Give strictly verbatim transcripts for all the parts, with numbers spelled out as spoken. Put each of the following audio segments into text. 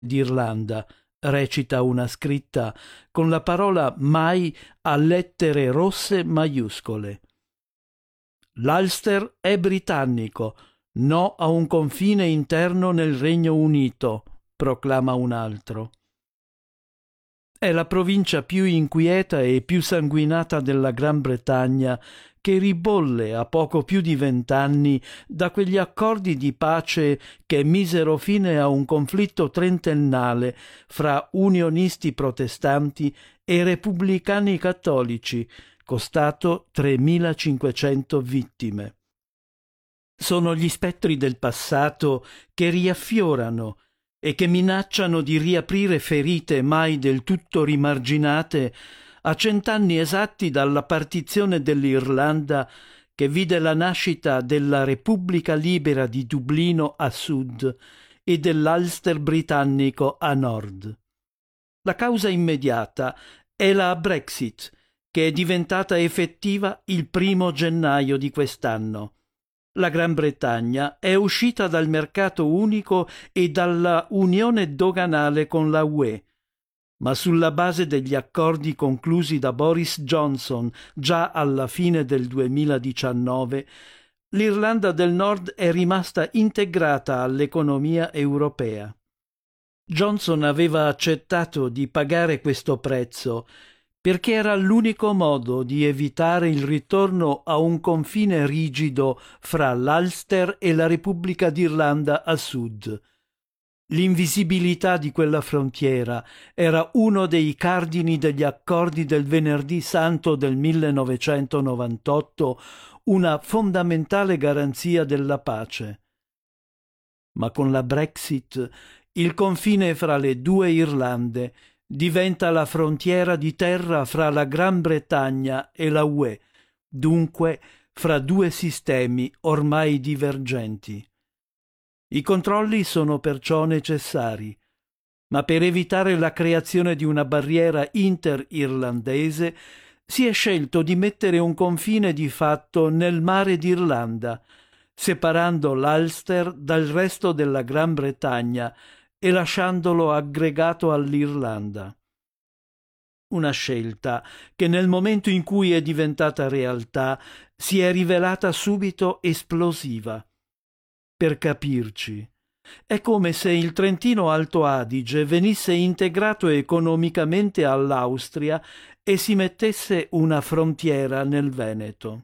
d'Irlanda, recita una scritta con la parola mai a lettere rosse maiuscole. L'Ulster è britannico, no a un confine interno nel Regno Unito, proclama un altro. È la provincia più inquieta e più sanguinata della Gran Bretagna, che ribolle a poco più di vent'anni da quegli accordi di pace che misero fine a un conflitto trentennale fra unionisti protestanti e repubblicani cattolici, costato tremilacinquecento vittime. Sono gli spettri del passato che riaffiorano e che minacciano di riaprire ferite mai del tutto rimarginate a cent'anni esatti dalla partizione dell'Irlanda, che vide la nascita della Repubblica Libera di Dublino a sud e dell'Ulster britannico a nord. La causa immediata è la Brexit, che è diventata effettiva il primo gennaio di quest'anno. La Gran Bretagna è uscita dal mercato unico e dalla unione doganale con la U E, ma sulla base degli accordi conclusi da Boris Johnson già alla fine del duemiladiciannove, l'Irlanda del Nord è rimasta integrata all'economia europea. Johnson aveva accettato di pagare questo prezzo perché era l'unico modo di evitare il ritorno a un confine rigido fra l'Ulster e la Repubblica d'Irlanda a sud. L'invisibilità di quella frontiera era uno dei cardini degli accordi del Venerdì Santo del millenovecentonovantotto, una fondamentale garanzia della pace. Ma con la Brexit il confine fra le due Irlande diventa la frontiera di terra fra la Gran Bretagna e la U E, dunque fra due sistemi ormai divergenti. I controlli sono perciò necessari, ma per evitare la creazione di una barriera inter-irlandese si è scelto di mettere un confine di fatto nel mare d'Irlanda, separando l'Ulster dal resto della Gran Bretagna e lasciandolo aggregato all'Irlanda. Una scelta che nel momento in cui è diventata realtà si è rivelata subito esplosiva. Per capirci, è come se il Trentino Alto Adige venisse integrato economicamente all'Austria e si mettesse una frontiera nel Veneto.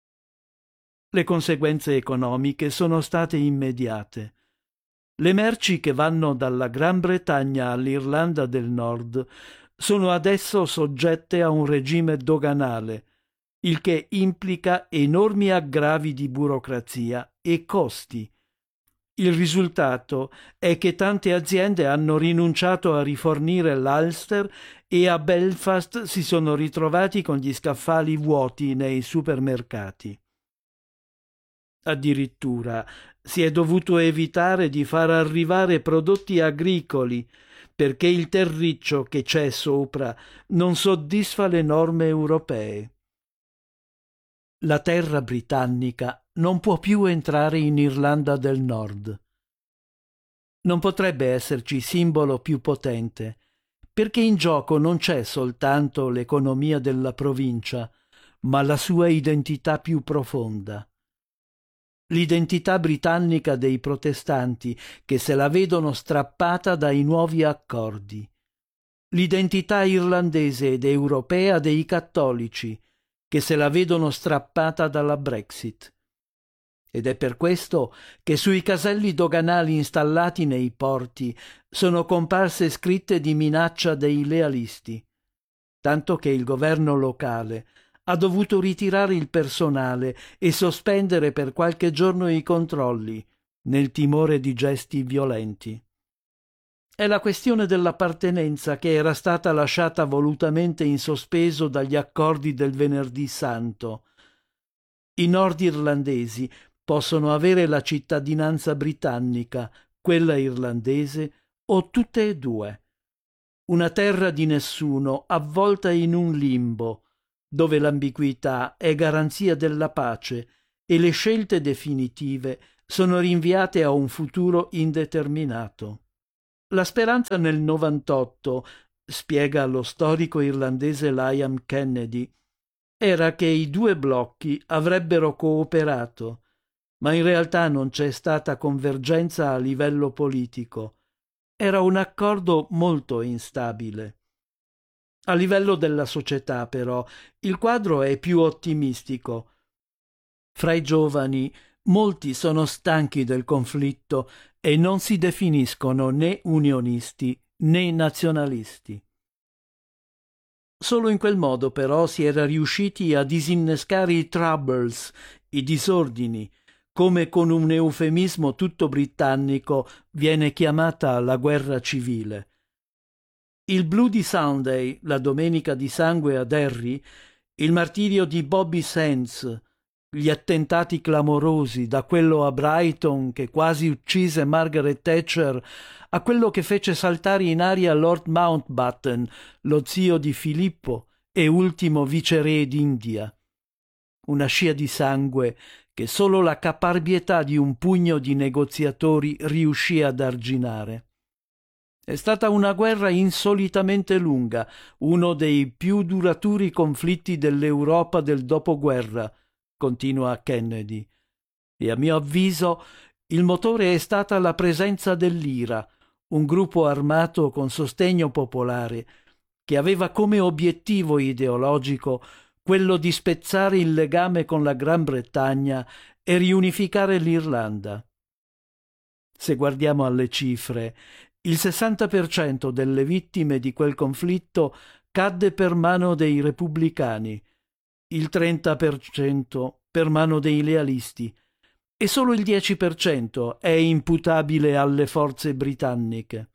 Le conseguenze economiche sono state immediate. Le merci che vanno dalla Gran Bretagna all'Irlanda del Nord sono adesso soggette a un regime doganale, il che implica enormi aggravi di burocrazia e costi. Il risultato è che tante aziende hanno rinunciato a rifornire l'Ulster e a Belfast si sono ritrovati con gli scaffali vuoti nei supermercati. Addirittura si è dovuto evitare di far arrivare prodotti agricoli perché il terriccio che c'è sopra non soddisfa le norme europee. La terra britannica non può più entrare in Irlanda del Nord. Non potrebbe esserci simbolo più potente, perché in gioco non c'è soltanto l'economia della provincia, ma la sua identità più profonda. L'identità britannica dei protestanti che se la vedono strappata dai nuovi accordi. L'identità irlandese ed europea dei cattolici che se la vedono strappata dalla Brexit. Ed è per questo che sui caselli doganali installati nei porti sono comparse scritte di minaccia dei lealisti, tanto che il governo locale ha dovuto ritirare il personale e sospendere per qualche giorno i controlli, nel timore di gesti violenti. È la questione dell'appartenenza che era stata lasciata volutamente in sospeso dagli accordi del Venerdì Santo. I nordirlandesi possono avere la cittadinanza britannica, quella irlandese o tutte e due. Una terra di nessuno avvolta in un limbo, dove l'ambiguità è garanzia della pace e le scelte definitive sono rinviate a un futuro indeterminato. La speranza nel novantotto, spiega lo storico irlandese Liam Kennedy, era che i due blocchi avrebbero cooperato, ma in realtà non c'è stata convergenza a livello politico. Era un accordo molto instabile. A livello della società, però, il quadro è più ottimistico. Fra i giovani, molti sono stanchi del conflitto e non si definiscono né unionisti né nazionalisti. Solo in quel modo, però, si era riusciti a disinnescare i troubles, i disordini, come con un eufemismo tutto britannico viene chiamata la guerra civile. Il Bloody Sunday, la domenica di sangue a Derry, il martirio di Bobby Sands, gli attentati clamorosi, da quello a Brighton che quasi uccise Margaret Thatcher a quello che fece saltare in aria Lord Mountbatten, lo zio di Filippo e ultimo viceré d'India. Una scia di sangue che solo la caparbietà di un pugno di negoziatori riuscì ad arginare. È stata una guerra insolitamente lunga, uno dei più duraturi conflitti dell'Europa del dopoguerra, continua Kennedy, e a mio avviso il motore è stata la presenza dell'Ira, un gruppo armato con sostegno popolare, che aveva come obiettivo ideologico quello di spezzare il legame con la Gran Bretagna e riunificare l'Irlanda. Se guardiamo alle cifre, il sessanta per cento delle vittime di quel conflitto cadde per mano dei repubblicani, il trenta per cento per mano dei lealisti e solo il dieci per cento è imputabile alle forze britanniche.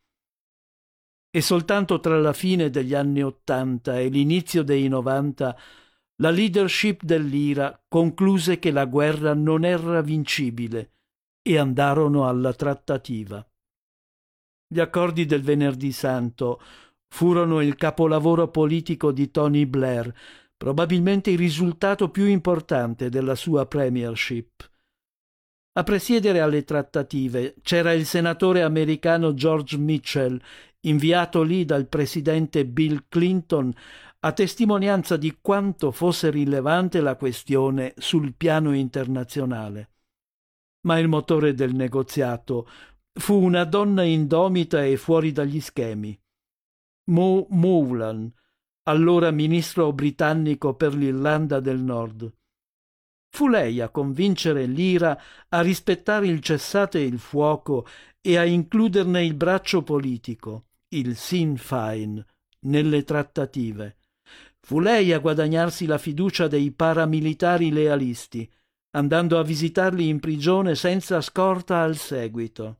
E soltanto tra la fine degli anni Ottanta e l'inizio dei Novanta la leadership dell'Ira concluse che la guerra non era vincibile e andarono alla trattativa. Gli accordi del Venerdì Santo furono il capolavoro politico di Tony Blair, probabilmente il risultato più importante della sua premiership. A presiedere alle trattative c'era il senatore americano George Mitchell, inviato lì dal presidente Bill Clinton a testimonianza di quanto fosse rilevante la questione sul piano internazionale. Ma il motore del negoziato fu una donna indomita e fuori dagli schemi. Mo Mowlam, allora ministro britannico per l'Irlanda del Nord. Fu lei a convincere l'Ira a rispettare il cessate il fuoco e a includerne il braccio politico, il Sinn Féin, nelle trattative. Fu lei a guadagnarsi la fiducia dei paramilitari lealisti, andando a visitarli in prigione senza scorta al seguito.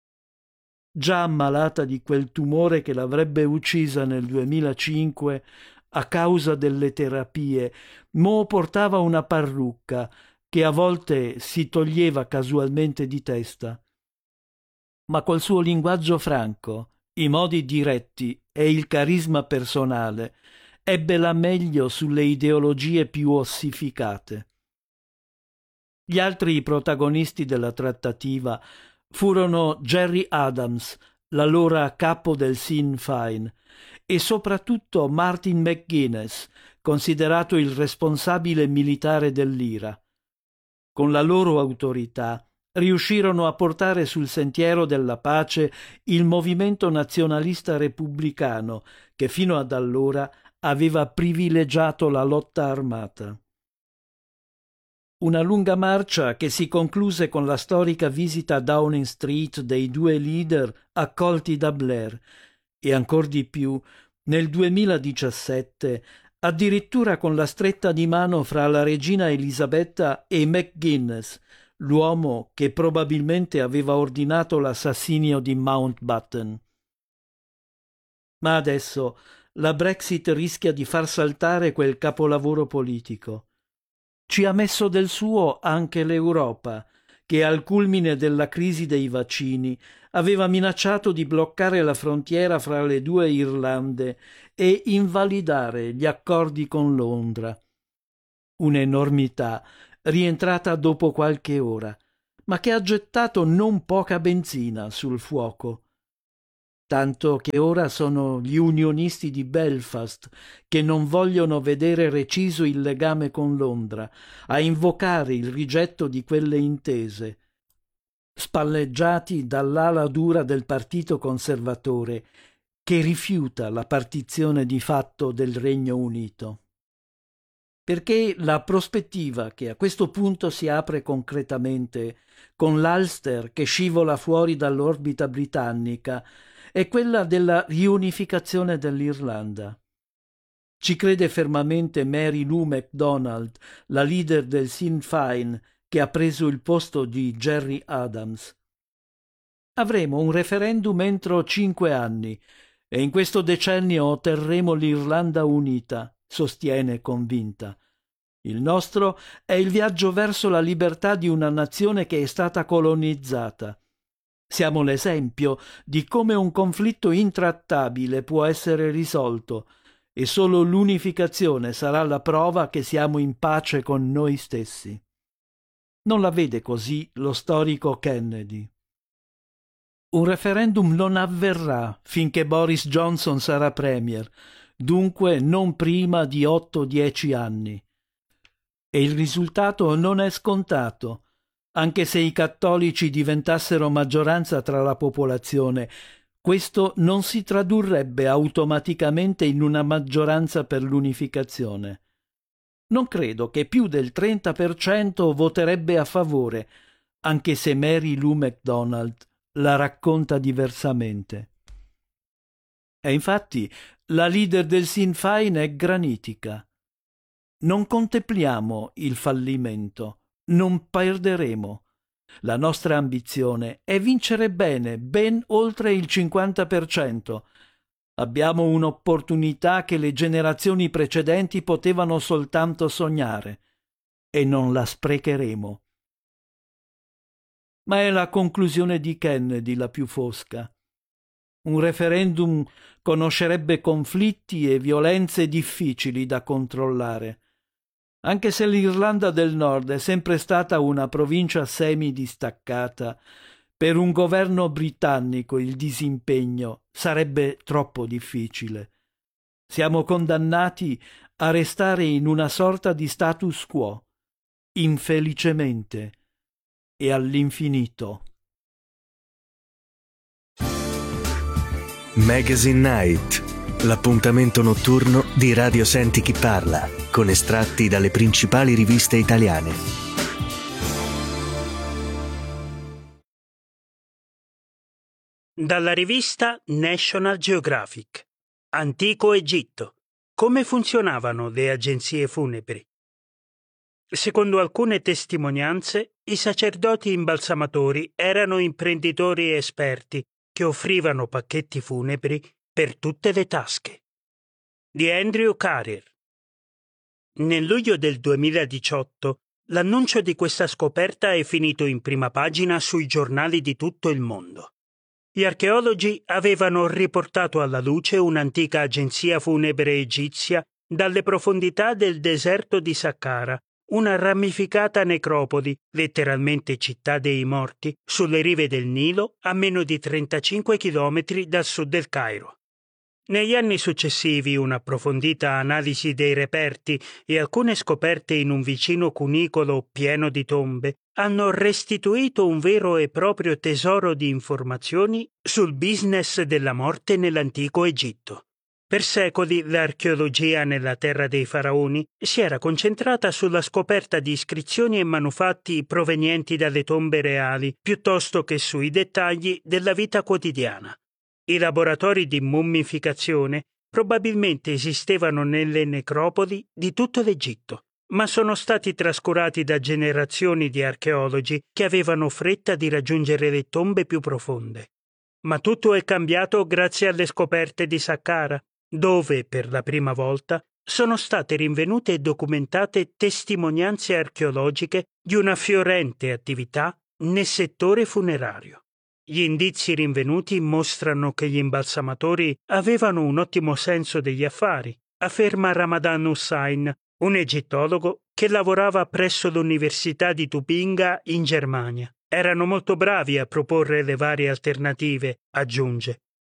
Già ammalata di quel tumore che l'avrebbe uccisa nel duemilacinque a causa delle terapie, Mo portava una parrucca che a volte si toglieva casualmente di testa. Ma col suo linguaggio franco, i modi diretti e il carisma personale ebbe la meglio sulle ideologie più ossificate. Gli altri protagonisti della trattativa furono Gerry Adams, l'allora capo del Sinn Féin, e soprattutto Martin McGuinness, considerato il responsabile militare dell'Ira. Con la loro autorità riuscirono a portare sul sentiero della pace il movimento nazionalista repubblicano che fino ad allora aveva privilegiato la lotta armata. Una lunga marcia che si concluse con la storica visita a Downing Street dei due leader accolti da Blair e ancor di più nel duemiladiciassette addirittura con la stretta di mano fra la regina Elisabetta e McGuinness, l'uomo che probabilmente aveva ordinato l'assassinio di Mountbatten. Ma adesso la Brexit rischia di far saltare quel capolavoro politico. Ci ha messo del suo anche l'Europa, che al culmine della crisi dei vaccini aveva minacciato di bloccare la frontiera fra le due Irlande e invalidare gli accordi con Londra. Un'enormità rientrata dopo qualche ora, ma che ha gettato non poca benzina sul fuoco. tanto che ora sono gli unionisti di Belfast che non vogliono vedere reciso il legame con Londra, a invocare il rigetto di quelle intese, spalleggiati dall'ala dura del Partito Conservatore che rifiuta la partizione di fatto del Regno Unito. Perché la prospettiva che a questo punto si apre concretamente con l'Ulster che scivola fuori dall'orbita britannica è quella della riunificazione dell'Irlanda. Ci crede fermamente Mary Lou MacDonald, la leader del Sinn Féin, che ha preso il posto di Gerry Adams. Avremo un referendum entro cinque anni e in questo decennio otterremo l'Irlanda unita, sostiene convinta. Il nostro è il viaggio verso la libertà di una nazione che è stata colonizzata. Siamo l'esempio di come un conflitto intrattabile può essere risolto e solo l'unificazione sarà la prova che siamo in pace con noi stessi. Non la vede così lo storico Kennedy. Un referendum non avverrà finché Boris Johnson sarà premier, dunque non prima di otto dieci anni. E il risultato non è scontato. Anche se i cattolici diventassero maggioranza tra la popolazione, questo non si tradurrebbe automaticamente in una maggioranza per l'unificazione. Non credo che più del trenta per cento voterebbe a favore, anche se Mary Lou MacDonald la racconta diversamente. E infatti la leader del Sinn Féin è granitica. Non contempliamo il fallimento, non perderemo. La nostra ambizione è vincere bene, ben oltre il cinquanta per cento. Abbiamo un'opportunità che le generazioni precedenti potevano soltanto sognare e non la sprecheremo. Ma è la conclusione di Kennedy la più fosca. Un referendum conoscerebbe conflitti e violenze difficili da controllare. Anche se l'Irlanda del Nord è sempre stata una provincia semi-distaccata, per un governo britannico il disimpegno sarebbe troppo difficile. Siamo condannati a restare in una sorta di status quo, infelicemente e all'infinito. Magazine Night, l'appuntamento notturno di Radio Senti Chi Parla, con estratti dalle principali riviste italiane. Dalla rivista National Geographic. Antico Egitto. Come funzionavano le agenzie funebri? Secondo alcune testimonianze, i sacerdoti imbalsamatori erano imprenditori esperti che offrivano pacchetti funebri per tutte le tasche. Di Andrew Carrier. Nel luglio del duemiladiciotto, l'annuncio di questa scoperta è finito in prima pagina sui giornali di tutto il mondo. Gli archeologi avevano riportato alla luce un'antica agenzia funebre egizia dalle profondità del deserto di Saqqara, una ramificata necropoli, letteralmente città dei morti, sulle rive del Nilo a meno di trentacinque chilometri dal sud del Cairo. Negli anni successivi un'approfondita analisi dei reperti e alcune scoperte in un vicino cunicolo pieno di tombe hanno restituito un vero e proprio tesoro di informazioni sul business della morte nell'antico Egitto. Per secoli l'archeologia nella terra dei faraoni si era concentrata sulla scoperta di iscrizioni e manufatti provenienti dalle tombe reali, piuttosto che sui dettagli della vita quotidiana. I laboratori di mummificazione probabilmente esistevano nelle necropoli di tutto l'Egitto, ma sono stati trascurati da generazioni di archeologi che avevano fretta di raggiungere le tombe più profonde. Ma tutto è cambiato grazie alle scoperte di Saqqara, dove, per la prima volta, sono state rinvenute e documentate testimonianze archeologiche di una fiorente attività nel settore funerario. Gli indizi rinvenuti mostrano che gli imbalsamatori avevano un ottimo senso degli affari, afferma Ramadan Hussain, un egittologo che lavorava presso l'Università di Tubinga in Germania. Erano molto bravi a proporre le varie alternative, aggiunge.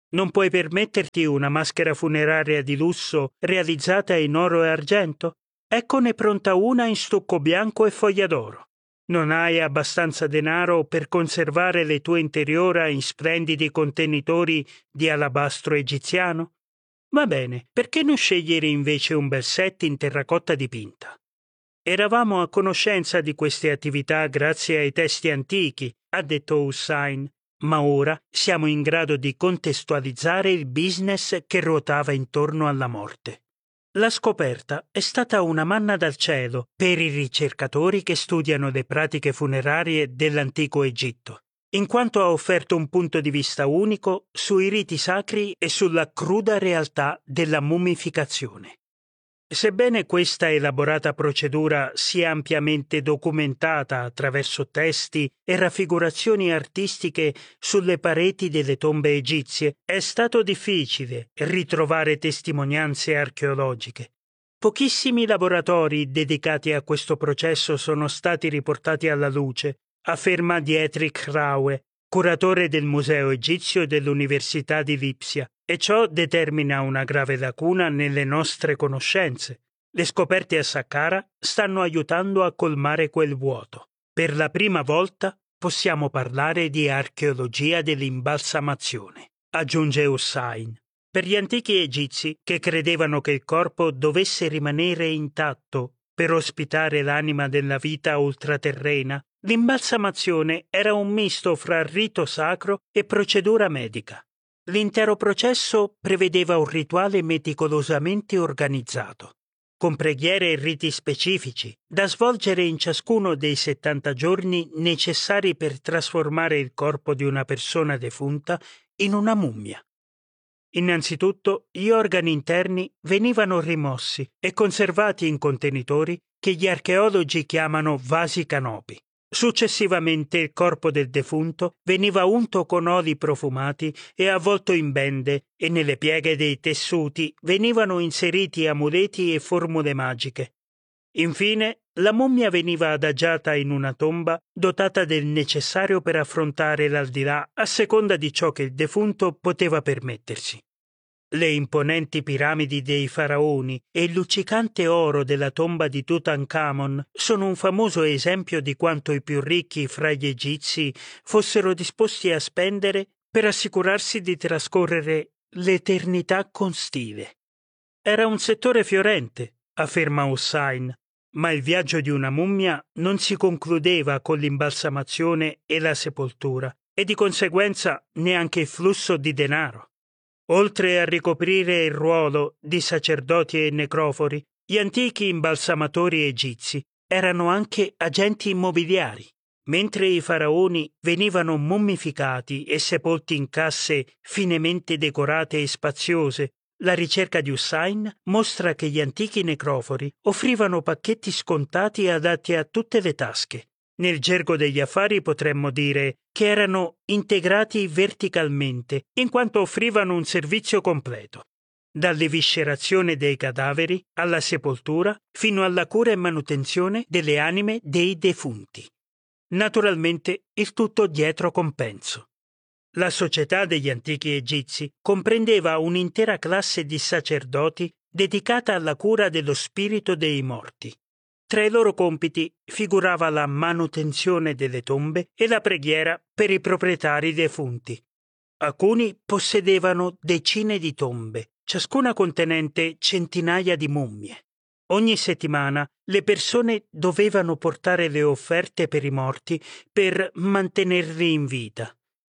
Non puoi permetterti una maschera funeraria di lusso realizzata in oro e argento? Eccone pronta una in stucco bianco e foglia d'oro. Non hai abbastanza denaro per conservare le tue interiora in splendidi contenitori di alabastro egiziano? Va bene, perché non scegliere invece un bel set in terracotta dipinta? Eravamo a conoscenza di queste attività grazie ai testi antichi, ha detto Hussain, ma ora siamo in grado di contestualizzare il business che ruotava intorno alla morte. La scoperta è stata una manna dal cielo per i ricercatori che studiano le pratiche funerarie dell'antico Egitto, in quanto ha offerto un punto di vista unico sui riti sacri e sulla cruda realtà della mummificazione. Sebbene questa elaborata procedura sia ampiamente documentata attraverso testi e raffigurazioni artistiche sulle pareti delle tombe egizie, è stato difficile ritrovare testimonianze archeologiche. Pochissimi laboratori dedicati a questo processo sono stati riportati alla luce, afferma Dietrich Raue, curatore del Museo Egizio dell'Università di Lipsia, e ciò determina una grave lacuna nelle nostre conoscenze. Le scoperte a Saqqara stanno aiutando a colmare quel vuoto. Per la prima volta possiamo parlare di archeologia dell'imbalsamazione, aggiunge Hussain. Per gli antichi egizi, che credevano che il corpo dovesse rimanere intatto per ospitare l'anima della vita ultraterrena, l'imbalsamazione era un misto fra rito sacro e procedura medica. L'intero processo prevedeva un rituale meticolosamente organizzato, con preghiere e riti specifici, da svolgere in ciascuno dei settanta giorni necessari per trasformare il corpo di una persona defunta in una mummia. Innanzitutto, gli organi interni venivano rimossi e conservati in contenitori che gli archeologi chiamano vasi canopi. Successivamente il corpo del defunto veniva unto con oli profumati e avvolto in bende e nelle pieghe dei tessuti venivano inseriti amuleti e formule magiche. Infine, la mummia veniva adagiata in una tomba dotata del necessario per affrontare l'aldilà a seconda di ciò che il defunto poteva permettersi. Le imponenti piramidi dei faraoni e il luccicante oro della tomba di Tutankhamon sono un famoso esempio di quanto i più ricchi fra gli egizi fossero disposti a spendere per assicurarsi di trascorrere l'eternità con stile. Era un settore fiorente, afferma Hussain, ma il viaggio di una mummia non si concludeva con l'imbalsamazione e la sepoltura, e di conseguenza neanche il flusso di denaro. Oltre a ricoprire il ruolo di sacerdoti e necrofori, gli antichi imbalsamatori egizi erano anche agenti immobiliari. Mentre i faraoni venivano mummificati e sepolti in casse finemente decorate e spaziose, la ricerca di Hussain mostra che gli antichi necrofori offrivano pacchetti scontati adatti a tutte le tasche. Nel gergo degli affari potremmo dire che erano integrati verticalmente, in quanto offrivano un servizio completo, dall'eviscerazione dei cadaveri alla sepoltura fino alla cura e manutenzione delle anime dei defunti. Naturalmente il tutto dietro compenso. La società degli antichi egizi comprendeva un'intera classe di sacerdoti dedicata alla cura dello spirito dei morti. Tra i loro compiti figurava la manutenzione delle tombe e la preghiera per i proprietari defunti. Alcuni possedevano decine di tombe, ciascuna contenente centinaia di mummie. Ogni settimana le persone dovevano portare le offerte per i morti per mantenerli in vita.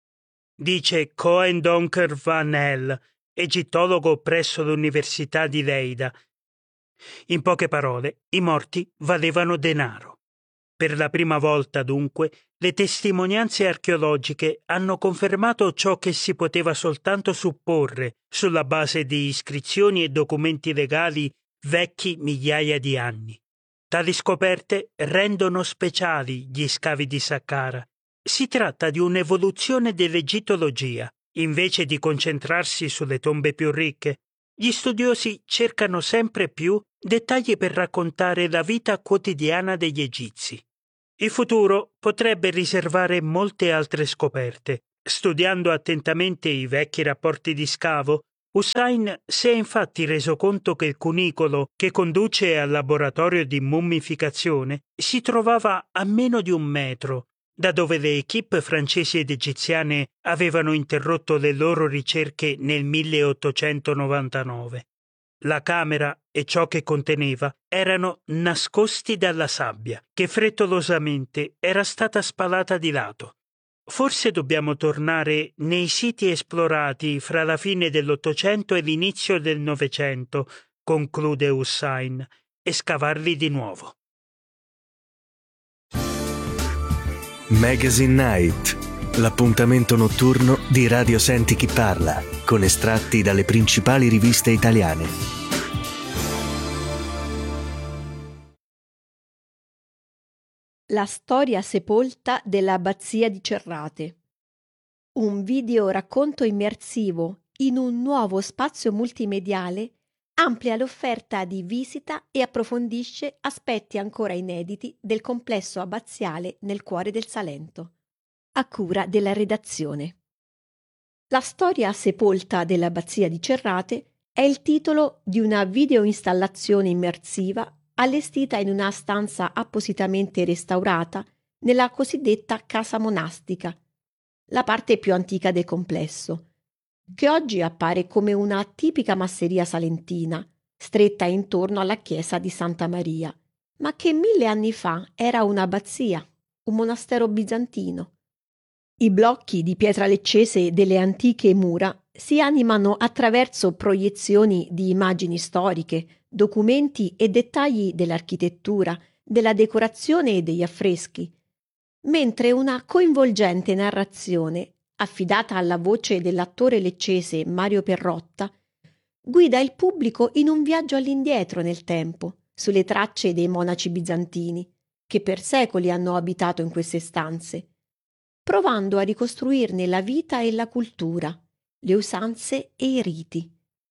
Dice Cohen Donker Van Hel, egittologo presso l'Università di Leida. In poche parole, i morti valevano denaro. Per la prima volta, dunque, le testimonianze archeologiche hanno confermato ciò che si poteva soltanto supporre sulla base di iscrizioni e documenti legali vecchi migliaia di anni. Tali scoperte rendono speciali gli scavi di Saqqara. Si tratta di un'evoluzione dell'egittologia. Invece di concentrarsi sulle tombe più ricche, gli studiosi cercano sempre più dettagli per raccontare la vita quotidiana degli egizi. Il futuro potrebbe riservare molte altre scoperte, Studiando attentamente i vecchi rapporti di scavo, Hussain si è infatti reso conto che il cunicolo che conduce al laboratorio di mummificazione si trovava a meno di un metro da dove le equipe francesi ed egiziane avevano interrotto le loro ricerche nel milleottocentonovantanove. La camera e ciò che conteneva erano nascosti dalla sabbia, che frettolosamente era stata spalata di lato. Forse dobbiamo tornare nei siti esplorati fra la fine dell'Ottocento e l'inizio del Novecento, conclude Hussain, e scavarli di nuovo. Magazine Night, l'appuntamento notturno di Radio Senti Chi Parla, con estratti dalle principali riviste italiane. La storia sepolta dell'abbazia di Cerrate. Un video racconto immersivo in un nuovo spazio multimediale amplia l'offerta di visita e approfondisce aspetti ancora inediti del complesso abbaziale nel cuore del Salento, a cura della redazione. La storia sepolta dell'abbazia di Cerrate è il titolo di una videoinstallazione immersiva allestita in una stanza appositamente restaurata nella cosiddetta casa monastica, la parte più antica del complesso, che oggi appare come una tipica masseria salentina, stretta intorno alla chiesa di Santa Maria, ma che mille anni fa era un'abbazia, un monastero bizantino. I blocchi di pietra leccese delle antiche mura si animano attraverso proiezioni di immagini storiche, documenti e dettagli dell'architettura, della decorazione e degli affreschi, mentre una coinvolgente narrazione, affidata alla voce dell'attore leccese Mario Perrotta, guida il pubblico in un viaggio all'indietro nel tempo, sulle tracce dei monaci bizantini, che per secoli hanno abitato in queste stanze, provando a ricostruirne la vita e la cultura, le usanze e i riti.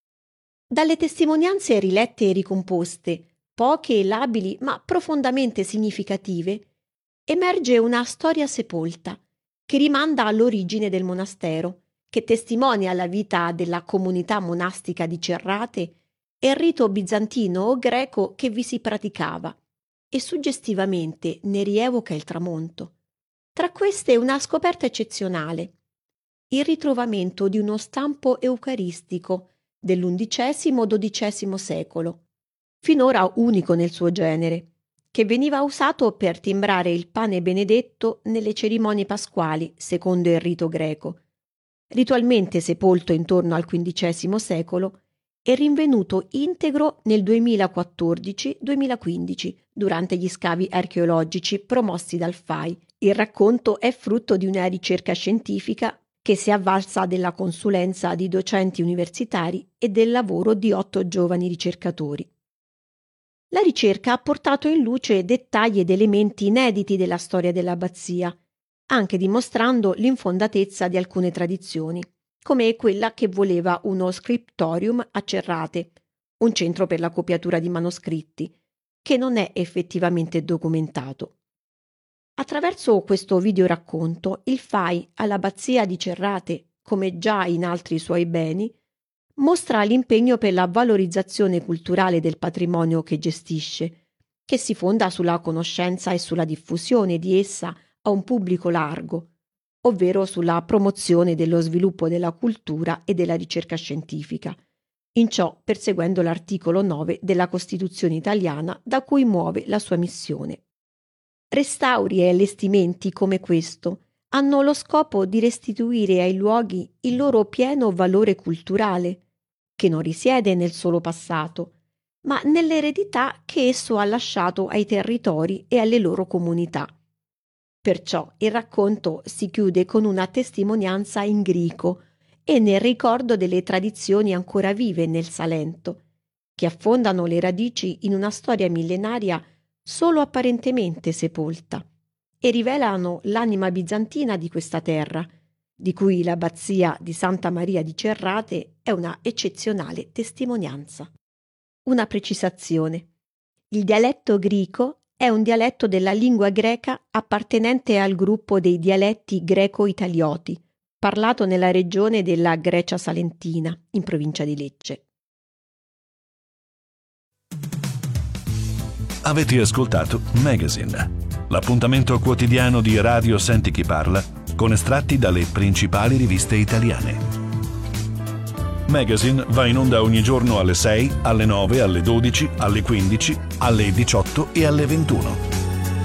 Dalle testimonianze rilette e ricomposte, poche e labili ma profondamente significative, emerge una storia sepolta che rimanda all'origine del monastero, che testimonia la vita della comunità monastica di Cerrate e il rito bizantino o greco che vi si praticava, e suggestivamente ne rievoca il tramonto. Tra queste una scoperta eccezionale, il ritrovamento di uno stampo eucaristico dell'undicesimo dodicesimo secolo, finora unico nel suo genere, che veniva usato per timbrare il pane benedetto nelle cerimonie pasquali secondo il rito greco, ritualmente sepolto intorno al quindicesimo secolo e rinvenuto integro nel duemilaquattordici duemilaquindici durante gli scavi archeologici promossi dal F A I. Il racconto è frutto di una ricerca scientifica che si è avvalsa della consulenza di docenti universitari e del lavoro di otto giovani ricercatori. La ricerca ha portato in luce dettagli ed elementi inediti della storia dell'abbazia, anche dimostrando l'infondatezza di alcune tradizioni, come quella che voleva uno scriptorium a Cerrate, un centro per la copiatura di manoscritti, che non è effettivamente documentato. Attraverso questo videoracconto, il F A I all'abbazia di Cerrate, come già in altri suoi beni, mostra l'impegno per la valorizzazione culturale del patrimonio che gestisce, che si fonda sulla conoscenza e sulla diffusione di essa a un pubblico largo, ovvero sulla promozione dello sviluppo della cultura e della ricerca scientifica, in ciò perseguendo l'articolo nove della Costituzione italiana da cui muove la sua missione. Restauri e allestimenti come questo hanno lo scopo di restituire ai luoghi il loro pieno valore culturale, che non risiede nel solo passato, ma nell'eredità che esso ha lasciato ai territori e alle loro comunità. Perciò il racconto si chiude con una testimonianza in greco e nel ricordo delle tradizioni ancora vive nel Salento, che affondano le radici in una storia millenaria solo apparentemente sepolta e rivelano l'anima bizantina di questa terra, di cui l'abbazia di Santa Maria di Cerrate è una eccezionale testimonianza. Una precisazione. Il dialetto greco è un dialetto della lingua greca appartenente al gruppo dei dialetti greco-italioti, parlato nella regione della Grecia Salentina, in provincia di Lecce. Avete ascoltato Magazine, l'appuntamento quotidiano di Radio Senti Chi Parla con estratti dalle principali riviste italiane. Magazine va in onda ogni giorno alle sei, alle nove, alle dodici, alle quindici, alle diciotto e alle ventuno.